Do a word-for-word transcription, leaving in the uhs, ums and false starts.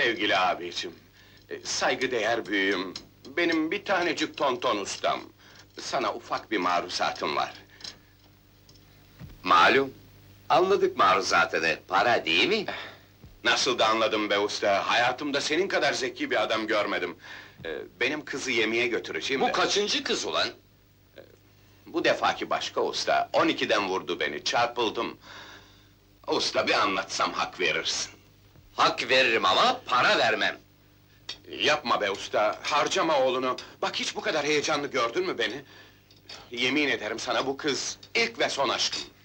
sevgili abicim, e, saygıdeğer büyüğüm, benim bir tanecik tonton ustam. Sana ufak bir maruzatım var. Malum, anladık maruzatını, para değil mi? Nasıl da anladım be usta, hayatımda senin kadar zeki bir adam görmedim. E, benim kızı yemeğe götüreceğim Bu de... kaçıncı kız ulan? Bu defaki başka usta, on ikiden vurdu beni, çarpıldım. Usta bir anlatsam hak verirsin. Hak veririm ama para vermem. Yapma be usta, harcama oğlunu. Bak hiç bu kadar heyecanlı gördün mü beni? Yemin ederim sana bu kız, ilk ve son aşkım.